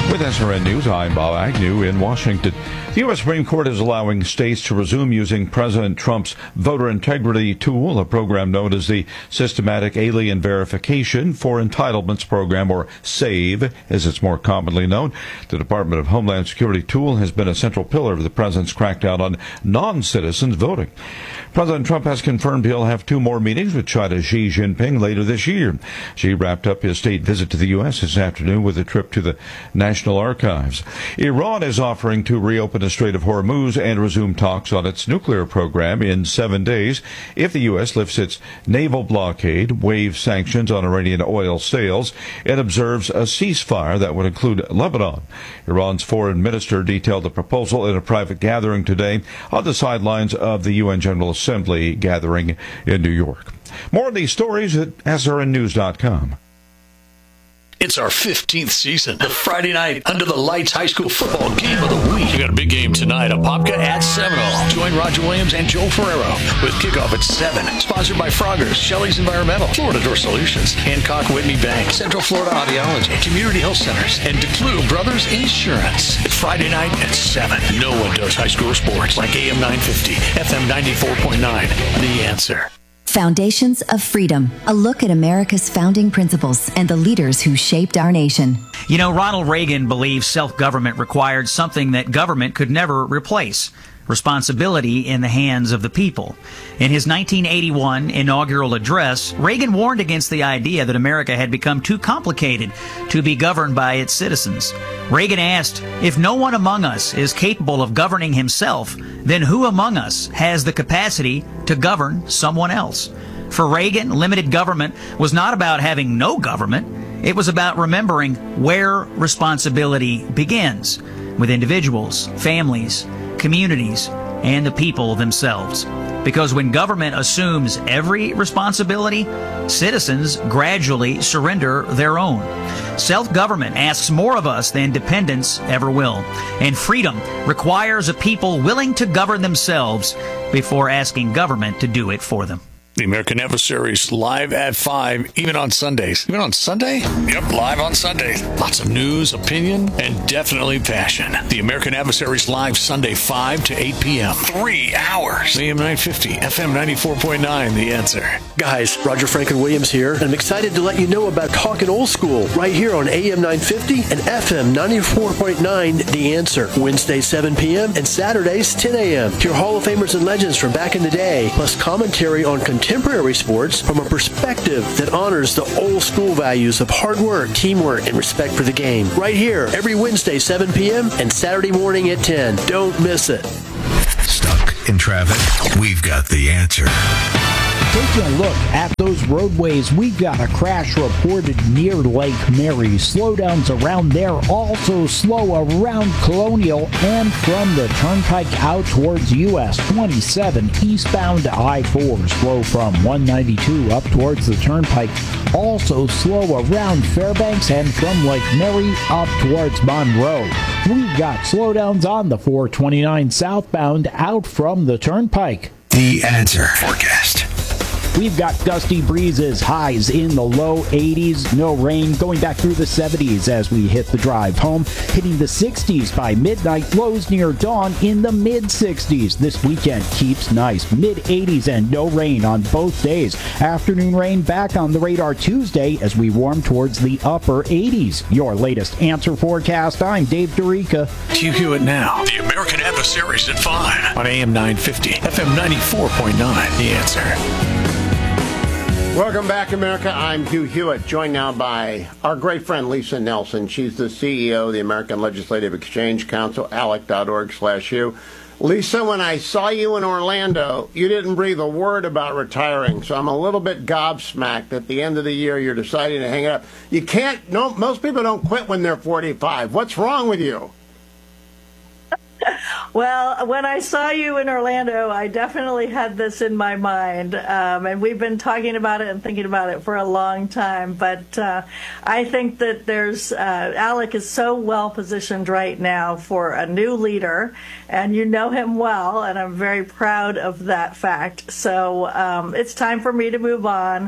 With SRN News, I'm Bob Agnew in Washington. The U.S. Supreme Court is allowing states to resume using President Trump's voter integrity tool, a program known as the Systematic Alien Verification for Entitlements Program, or SAVE, as it's more commonly known. The Department of Homeland Security tool has been a central pillar of the president's crackdown on non-citizens voting. President Trump has confirmed he'll have 2 more meetings with China's Xi Jinping later this year. Xi wrapped up his state visit to the U.S. this afternoon with a trip to the National Archives. Iran is offering to reopen the Strait of Hormuz and resume talks on its nuclear program in 7 days if the U.S. lifts its naval blockade, waives sanctions on Iranian oil sales, and observes a ceasefire that would include Lebanon. Iran's foreign minister detailed the proposal in a private gathering today on the sidelines of the UN General Assembly gathering in New York. More of these stories at srnnews.com. It's our 15th season. The Friday night Under the Lights High School Football Game of the Week. We got a big game tonight. Apopka at Seminole. Join Roger Williams and Joe Ferrero with kickoff at 7. Sponsored by Froggers, Shelley's Environmental, Florida Door Solutions, Hancock Whitney Bank, Central Florida Audiology, Community Health Centers, and DeClue Brothers Insurance. It's Friday night at 7. No one does high school sports like AM 950, FM 94.9. The Answer. Foundations of Freedom, a look at America's founding principles and the leaders who shaped our nation. You know, Ronald Reagan believed self-government required something that government could never replace: responsibility in the hands of the people. In his 1981 inaugural address, Reagan warned against the idea that America had become too complicated to be governed by its citizens. Reagan asked, if no one among us is capable of governing himself, then who among us has the capacity to govern someone else? For Reagan, limited government was not about having no government. It was about remembering where responsibility begins, with individuals, families, communities, and the people themselves. Because when government assumes every responsibility, citizens gradually surrender their own. Self-government asks more of us than dependence ever will. And freedom requires a people willing to govern themselves before asking government to do it for them. The American Adversaries live at 5, even on Sundays. Even on Sunday? Yep, live on Sundays. Lots of news, opinion, and definitely passion. The American Adversaries live Sunday 5 to 8 p.m. 3 hours. AM 950, FM 94.9, The Answer. Guys, Roger Franklin Williams here, and I'm excited to let you know about Talkin' Old School right here on AM 950 and FM 94.9, The Answer. Wednesdays 7 p.m. and Saturdays 10 a.m. Hear Hall of Famers and legends from back in the day, plus commentary on contemporary sports from a perspective that honors the old school values of hard work, teamwork, and respect for the game. Right here, every Wednesday, 7 p.m. and Saturday morning at 10. Don't miss it. Stuck in traffic? We've got the answer. Taking a look at those roadways, we've got a crash reported near Lake Mary. Slowdowns around there, also slow around Colonial and from the Turnpike out towards US 27 eastbound to I-4. Slow from 192 up towards the Turnpike. Also slow around Fairbanks and from Lake Mary up towards Monroe. We've got slowdowns on the 429 southbound out from the Turnpike. The Answer forecast. We've got gusty breezes, highs in the low 80s, no rain, going back through the 70s as we hit the drive home, hitting the 60s by midnight, lows near dawn in the mid-60s. This weekend keeps nice, mid-80s and no rain on both days. Afternoon rain back on the radar Tuesday as we warm towards the upper 80s. Your latest Answer forecast, I'm Dave Dorica. Hugh Hewitt now. The American Adversaries at 5 on AM 950, FM 94.9, The Answer. Welcome back, America. I'm Hugh Hewitt, joined now by our great friend Lisa Nelson. She's the CEO of the American Legislative Exchange Council, alec.org/Hugh. Lisa, when I saw you in Orlando, you didn't breathe a word about retiring, so I'm a little bit gobsmacked. At the end of the year, you're deciding to hang it up. You can't, no, most people don't quit when they're 45. What's wrong with you? Well, when I saw you in Orlando, I definitely had this in my mind, and we've been talking about it and thinking about it for a long time. But I think that Alec is so well positioned right now for a new leader, and you know him well, and I'm very proud of that fact. So it's time for me to move on.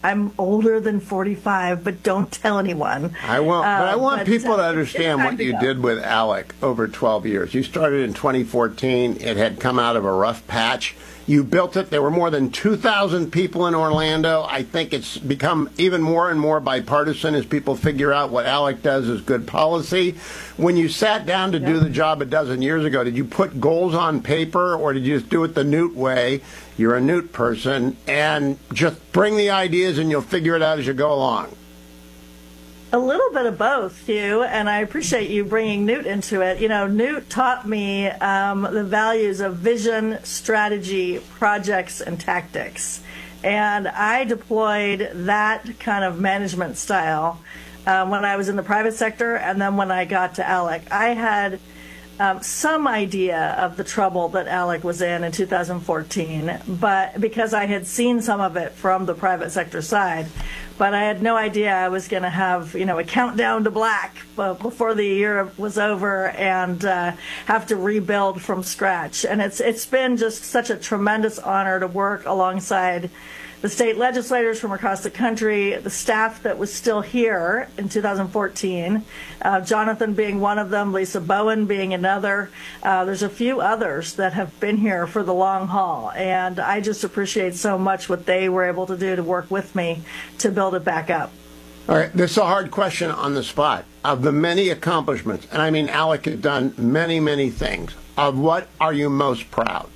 I'm older than 45, but don't tell anyone. I won't. But I want people to understand what you did with ALEC over 12 years. You started in 2014. It had come out of a rough patch. You built it. There were more than 2,000 people in Orlando. I think it's become even more and more bipartisan as people figure out what ALEC does is good policy. When you sat down to do the job a dozen years ago, did you put goals on paper or did you just do it the Newt way? You're a Newt person, and just bring the ideas and you'll figure it out as you go along. A little bit of both, Hugh, and I appreciate you bringing Newt into it. You know, Newt taught me the values of vision, strategy, projects, and tactics. And I deployed that kind of management style when I was in the private sector and then when I got to ALEC. I had some idea of the trouble that ALEC was in 2014, but because I had seen some of it from the private sector side, but I had no idea I was going to have, a countdown to black before the year was over and have to rebuild from scratch. And it's been just such a tremendous honor to work alongside the state legislators from across the country, the staff that was still here in 2014, Jonathan being one of them, Lisa Bowen being another. There's a few others that have been here for the long haul, and I just appreciate so much what they were able to do to work with me to build it back up. All right, this is a hard question on the spot. Of the many accomplishments, and I mean ALEC has done many, many things, of what are you most proud?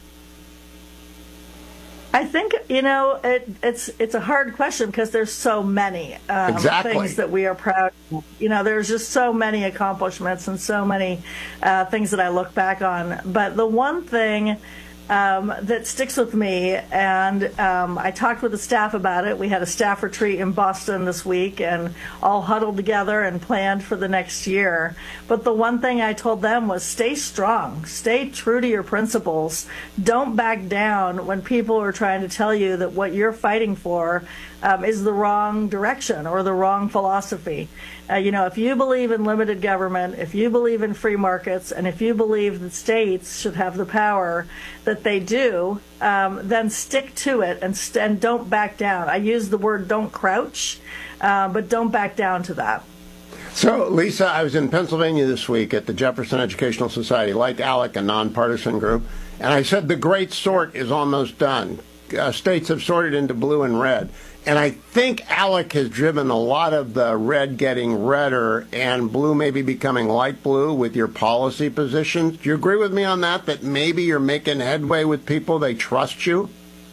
I think, it's a hard question because there's so many things that we are proud of. There's just so many accomplishments and so many things that I look back on. But the one thing that sticks with me, and I talked with the staff about it. We had a staff retreat in Boston this week and all huddled together and planned for the next year. But the one thing I told them was stay strong, stay true to your principles. Don't back down when people are trying to tell you that what you're fighting for is the wrong direction or the wrong philosophy. If you believe in limited government, if you believe in free markets, and if you believe that states should have the power that they do, then stick to it and don't back down. I use the word don't crouch, but don't back down to that. So, Lisa, I was in Pennsylvania this week at the Jefferson Educational Society, like ALEC, a nonpartisan group, and I said the great sort is almost done. States have sorted into blue and red. And I think ALEC has driven a lot of the red getting redder and blue maybe becoming light blue with your policy positions. Do you agree with me on that maybe you're making headway with people, they trust you?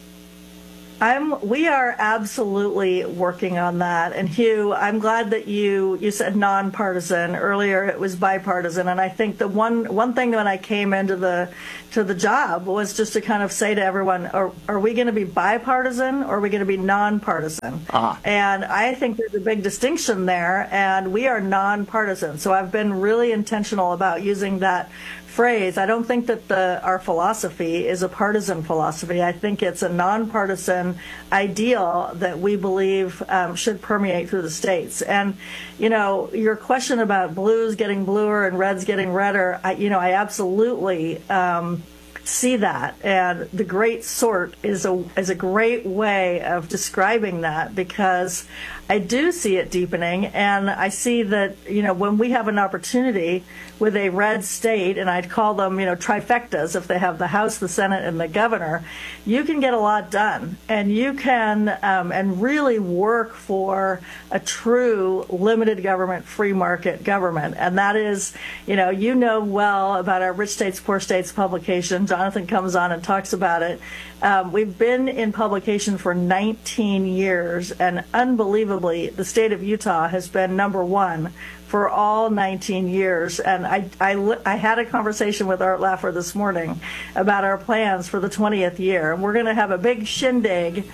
We are absolutely working on that. And Hugh, I'm glad that you said nonpartisan. Earlier it was bipartisan. And I think the one thing when I came into the job was just to kind of say to everyone, are we going to be bipartisan or are we going to be nonpartisan? And I think there's a big distinction there, and we are nonpartisan. So I've been really intentional about using that phrase. I don't think that our philosophy is a partisan philosophy. I think it's a nonpartisan ideal that we believe should permeate through the states. And, your question about blues getting bluer and reds getting redder, I absolutely see that. And the great sort is a great way of describing that, because I do see it deepening, and I see that, when we have an opportunity with a red state, and I'd call them, trifectas, if they have the House, the Senate, and the governor, you can get a lot done, and you can and really work for a true limited government, free market government. And that is, well about our Rich States, Poor States publication. Jonathan comes on and talks about it. We've been in publication for 19 years, and unbelievably, the state of Utah has been number one for all 19 years. And I had a conversation with Art Laffer this morning about our plans for the 20th year. And we're going to have a big shindig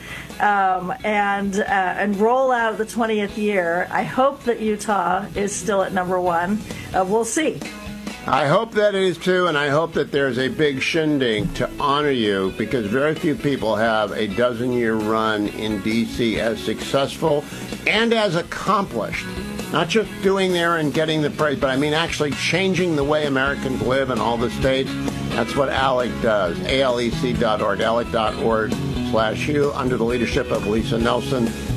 and roll out the 20th year. I hope that Utah is still at number one. We'll see. I hope that it is too, and I hope that there's a big shindig to honor you, because very few people have a dozen-year run in D.C. as successful and as accomplished. Not just doing there and getting the praise, but I mean actually changing the way Americans live in all the states. That's what ALEC does. ALEC.org, ALEC.org/Hugh, under the leadership of Lisa Nelson.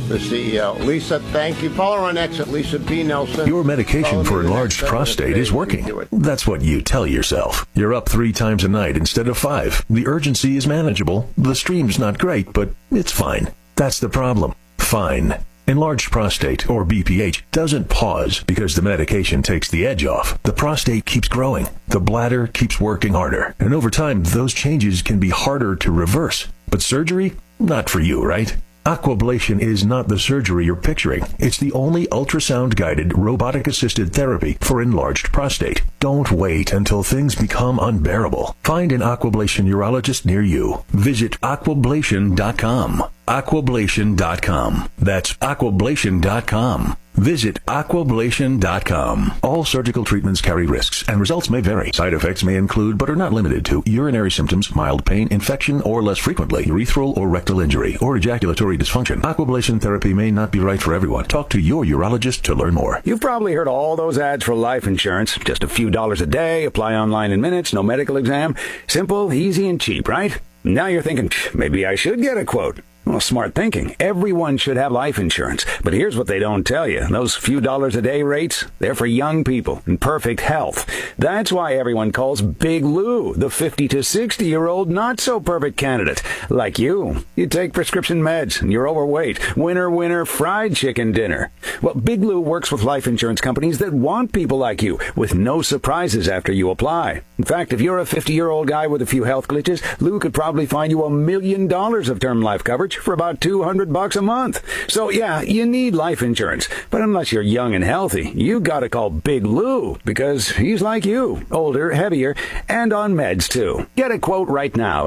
the CEO. Lisa, thank you. Follow her on X at Lisa B. Nelson. Your medication for enlarged prostate is working. That's what you tell yourself. You're up 3 times a night instead of 5. The urgency is manageable. The stream's not great, but it's fine. That's the problem. Fine. Enlarged prostate, or BPH, doesn't pause because the medication takes the edge off. The prostate keeps growing. The bladder keeps working harder. And over time, those changes can be harder to reverse. But surgery? Not for you, right? Aquablation is not the surgery you're picturing. It's the only ultrasound-guided, robotic-assisted therapy for enlarged prostate. Don't wait until things become unbearable. Find an Aquablation urologist near you. Visit aquablation.com. Aquablation.com. That's aquablation.com. Visit aquablation.com. All surgical treatments carry risks, and results may vary. Side effects may include, but are not limited to, urinary symptoms, mild pain, infection, or less frequently, urethral or rectal injury, or ejaculatory dysfunction. Aquablation therapy may not be right for everyone. Talk to your urologist to learn more. You've probably heard all those ads for life insurance. Just a few dollars a day, apply online in minutes, no medical exam. Simple, easy, and cheap, right? Now you're thinking, maybe I should get a quote. Well, smart thinking. Everyone should have life insurance. But here's what they don't tell you. Those few dollars a day rates, they're for young people in perfect health. That's why everyone calls Big Lou the 50 to 60-year-old not-so-perfect candidate. Like you. You take prescription meds and you're overweight. Winner, fried chicken dinner. Well, Big Lou works with life insurance companies that want people like you with no surprises after you apply. In fact, if you're a 50-year-old guy with a few health glitches, Lou could probably find you $1 million of term life coverage for about $200 a month. So yeah, you need life insurance. But unless you're young and healthy, you gotta call Big Lou because he's like you, older, heavier, and on meds too. Get a quote right now at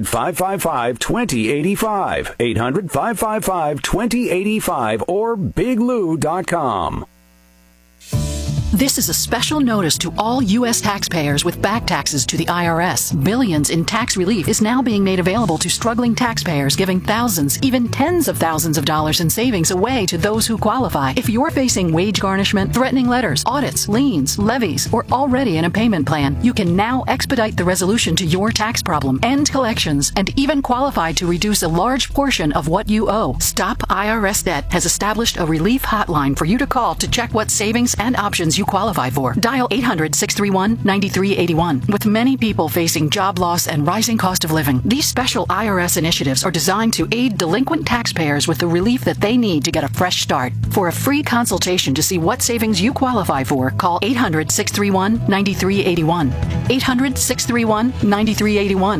800-555-2085. 800-555-2085 or biglou.com. This is a special notice to all U.S. taxpayers with back taxes to the IRS. Billions in tax relief is now being made available to struggling taxpayers, giving thousands, even tens of thousands of dollars in savings away to those who qualify. If you're facing wage garnishment, threatening letters, audits, liens, levies, or already in a payment plan, you can now expedite the resolution to your tax problem, end collections, and even qualify to reduce a large portion of what you owe. Stop IRS Debt has established a relief hotline for you to call to check what savings and options you qualify for. Dial 800-631-9381. With many people facing job loss and rising cost of living, these special IRS initiatives are designed to aid delinquent taxpayers with the relief that they need to get a fresh start. For a free consultation to see what savings you qualify for, call 800-631-9381. 800-631-9381.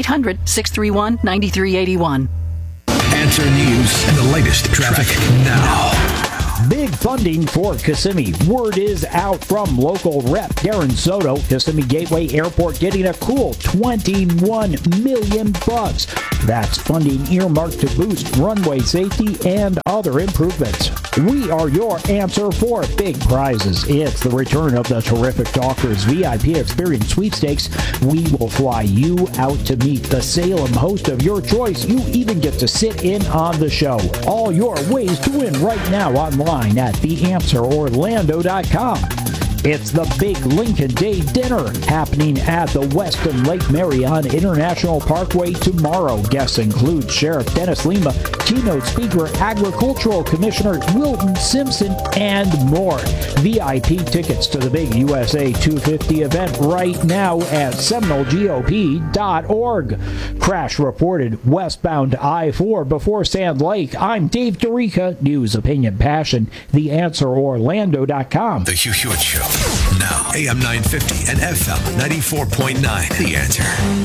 800-631-9381. Answer News and the latest traffic now. Big funding for Kissimmee. Word is out from local rep Darren Soto. Kissimmee Gateway Airport getting a cool $21 million. That's funding earmarked to boost runway safety and other improvements. We are your answer for big prizes. It's the return of the Terrific Talkers VIP Experience Sweepstakes. We will fly you out to meet the Salem host of your choice. You even get to sit in on the show. All your ways to win right now online at theanswerorlando.com. It's the big Lincoln Day dinner happening at the Westin Lake Mary on International Parkway tomorrow. Guests include Sheriff Dennis Lima, keynote speaker Agricultural Commissioner Wilton Simpson, and more. VIP tickets to the big USA 250 event right now at SeminoleGOP.org. Crash reported westbound I-4 before Sand Lake. I'm Dave Dorica, News, Opinion, Passion, TheAnswerOrlando.com. The Hugh Hewitt Show. Now, AM 950 and FM 94.9. The Answer.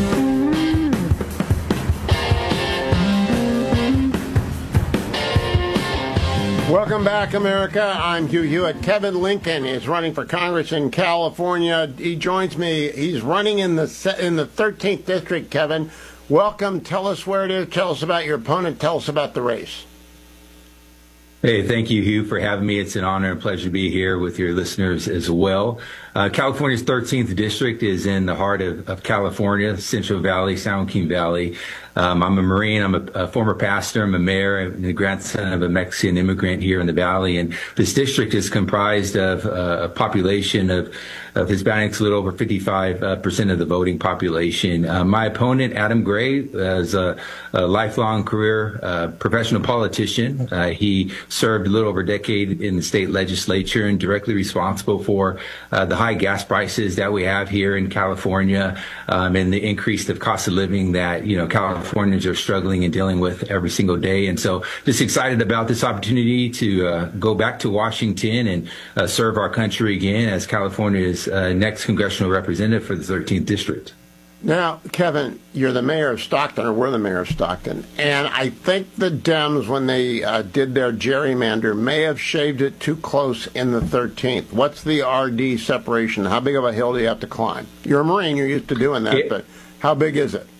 Welcome back, America. I'm Hugh Hewitt. Kevin Lincoln is running for Congress in California. He joins me. He's running in the 13th district. Kevin, welcome. Tell us where it is. Tell us about your opponent. Tell us about the race. Hey, thank you, Hugh, for having me. It's an honor and pleasure to be here with your listeners as well. California's 13th district is in the heart of California, Central Valley, San Joaquin Valley. I'm a Marine. I'm a former pastor. I'm a mayor. I'm the grandson of a Mexican immigrant here in the Valley. And this district is comprised of a population of Hispanics, a little over 55% of the voting population. My opponent, Adam Gray, is a lifelong career professional politician. He served a little over a decade in the state legislature and directly responsible for the high gas prices that we have here in California, and the increase of cost of living that, Californians are struggling and dealing with every single day. And so just excited about this opportunity to go back to Washington and serve our country again as California's next congressional representative for the 13th District. Now, Kevin, you're the mayor of Stockton, or we're the mayor of Stockton, and I think the Dems, when they did their gerrymander, may have shaved it too close in the 13th. What's the RD separation? How big of a hill do you have to climb? You're a Marine, you're used to doing that, but how big is it?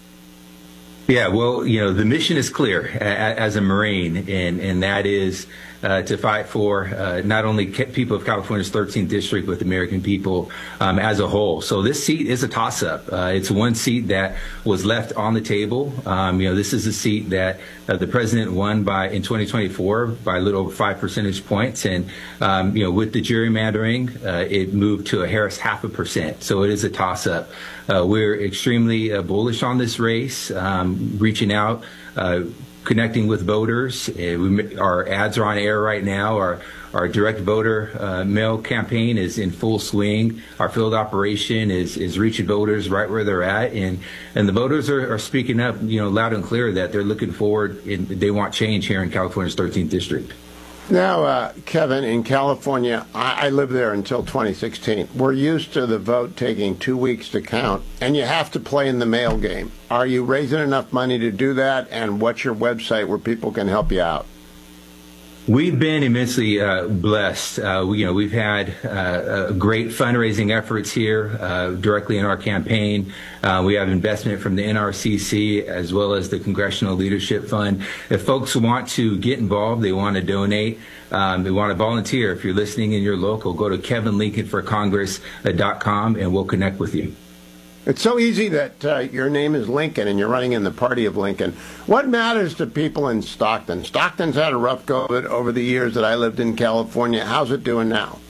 Yeah, well, the mission is clear as a Marine, and that is to fight for not only people of California's 13th district, but the American people as a whole. So this seat is a toss-up. It's one seat that was left on the table. This is a seat that the president won in 2024 by a little over 5 percentage points, and with the gerrymandering, it moved to a Harris 0.5%. So it is a toss-up. We're extremely bullish on this race, reaching out, connecting with voters. Our ads are on air right now. Our direct voter mail campaign is in full swing. Our field operation is reaching voters right where they're at, and the voters are speaking up, loud and clear that they're looking forward and they want change here in California's 13th district. Now, Kevin, in California, I lived there until 2016. We're used to the vote taking 2 weeks to count, and you have to play in the mail game. Are you raising enough money to do that, and what's your website where people can help you out? We've been immensely blessed. We've had great fundraising efforts here directly in our campaign. We have investment from the NRCC as well as the Congressional Leadership Fund. If folks want to get involved, they want to donate, they want to volunteer. If you're listening in your local, go to kevinlincolnforcongress.com and we'll connect with you. It's so easy that your name is Lincoln and you're running in the party of Lincoln. What matters to people in Stockton? Stockton's had a rough go of it over the years that I lived in California. How's it doing now?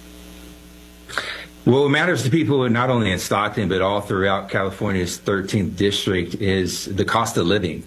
Well, what matters to people not only in Stockton, but all throughout California's 13th district is the cost of living.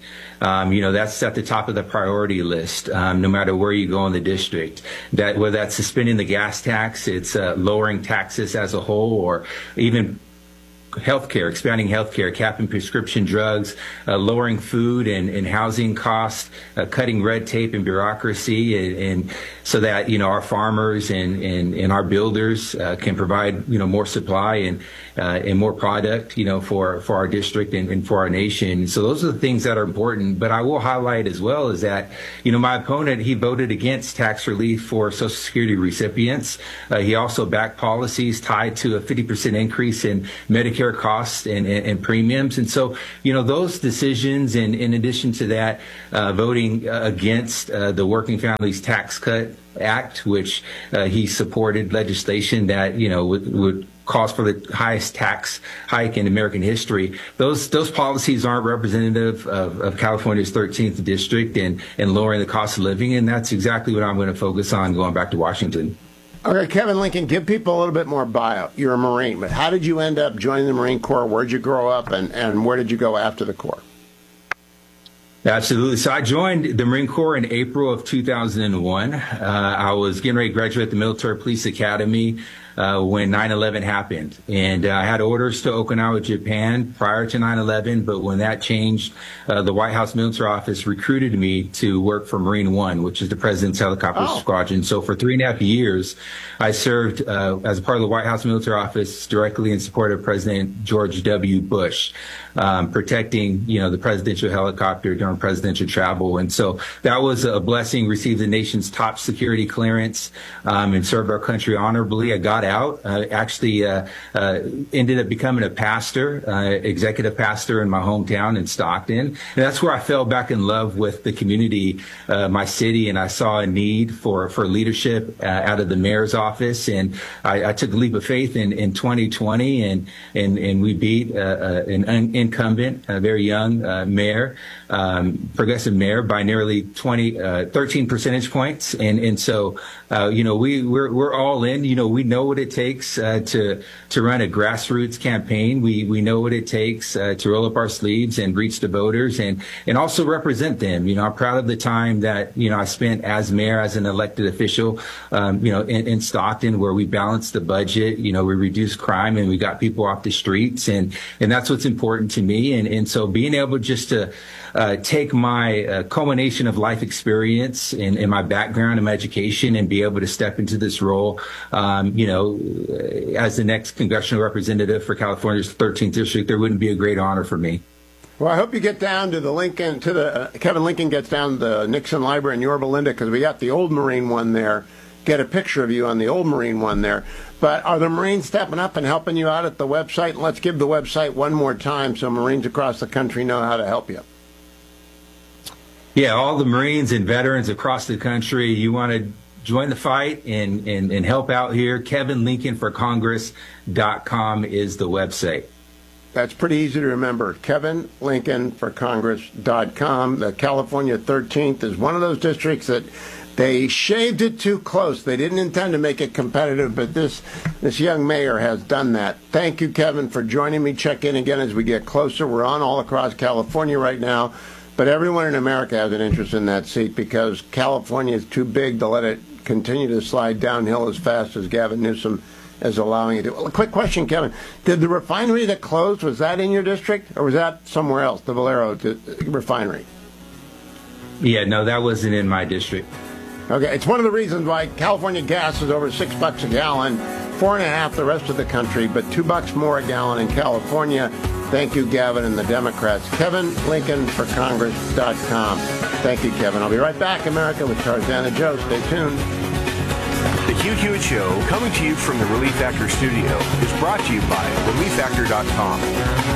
That's at the top of the priority list, no matter where you go in the district. Whether that's suspending the gas tax, it's lowering taxes as a whole, or even healthcare, expanding healthcare, capping prescription drugs, lowering food and housing costs, cutting red tape and bureaucracy, and so that our farmers and our builders can provide more supply and more product for our district and for our nation. So those are the things that are important. But I will highlight as well is that my opponent, he voted against tax relief for Social Security recipients. He also backed policies tied to a 50% increase in Medicare costs and premiums. And so, those decisions, and in addition to that, voting against the Working Families Tax Cut Act, which he supported legislation that, would cause for the highest tax hike in American history. Those policies aren't representative of California's 13th district and lowering the cost of living. And that's exactly what I'm going to focus on going back to Washington. Okay, Kevin Lincoln, give people a little bit more bio. You're a Marine, but how did you end up joining the Marine Corps? Where'd you grow up, and where did you go after the Corps? Absolutely. So I joined the Marine Corps in April of 2001. I was getting ready to graduate the Military Police Academy when 9/11 happened. And I had orders to Okinawa, Japan prior to 9/11, but when that changed, the White House Military Office recruited me to work for Marine One, which is the President's Helicopter Squadron. So for 3.5 years, I served as a part of the White House Military Office directly in support of President George W. Bush, protecting, the presidential helicopter during presidential travel. And so that was a blessing, received the nation's top security clearance, and served our country honorably. I got got out, actually ended up becoming a pastor, executive pastor in my hometown in Stockton. And that's where I fell back in love with the community, my city, and I saw a need for leadership out of the mayor's office. And I took a leap of faith in 2020, and we beat an incumbent, a very young mayor, progressive mayor, by nearly 13 percentage points. And so, we're all in. We know what it takes to run a grassroots campaign. We know what it takes to roll up our sleeves and reach the voters and also represent them. I'm proud of the time that, I spent as mayor, as an elected official, in Stockton, where we balanced the budget, we reduced crime and we got people off the streets. And that's what's important to me. And so being able just to take my culmination of life experience and my background and my education and be able to step into this role, as the next congressional representative for California's 13th district, there wouldn't be a great honor for me. Well, I hope you get down to Kevin Lincoln gets down to the Nixon Library in Yorba Linda, because we got the old Marine one there. Get a picture of you on the old Marine one there. But are the Marines stepping up and helping you out at the website? And let's give the website one more time so Marines across the country know how to help you. Yeah, all the Marines and veterans across the country, you want to join the fight and help out here, KevinLincolnForCongress.com is the website. That's pretty easy to remember, KevinLincolnForCongress.com. The California 13th is one of those districts that they shaved it too close. They didn't intend to make it competitive, but this young mayor has done that. Thank you, Kevin, for joining me. Check in again as we get closer. We're on all across California right now, but everyone in America has an interest in that seat because California is too big to let it continue to slide downhill as fast as Gavin Newsom is allowing it to. Well, a quick question, Kevin. Did the refinery that closed, was that in your district, or was that somewhere else, the Valero refinery? Yeah, no, that wasn't in my district. Okay, it's one of the reasons why California gas is over $6 a gallon, $4.50 the rest of the country, but $2 more a gallon in California. Thank you, Gavin and the Democrats. KevinLincolnForCongress.com. Thank you, Kevin. I'll be right back, America, with Tarzana Joe. Stay tuned. The Hugh Hewitt Show, coming to you from the Relief Factor studio, is brought to you by ReliefFactor.com.